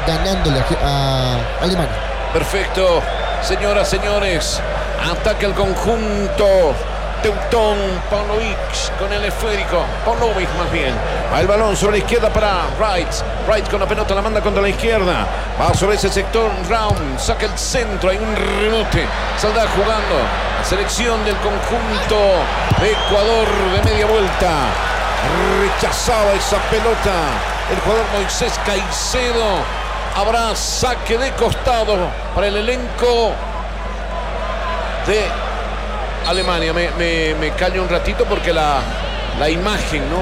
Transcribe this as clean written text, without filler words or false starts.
ganándole a Alemania. Perfecto, señoras, señores. Ataca el conjunto teutón. Paunovic con el esférico. Paunovic más bien. Va el balón sobre la izquierda para Wright. Wright con la pelota la manda contra la izquierda. Va sobre ese sector Raum. Saca el centro. Hay un rebote. Saldrá jugando. La selección del conjunto de Ecuador de media vuelta. Rechazaba esa pelota el jugador Moisés Caicedo. Habrá saque de costado para el elenco de Alemania. Me callo un ratito porque la imagen, ¿no?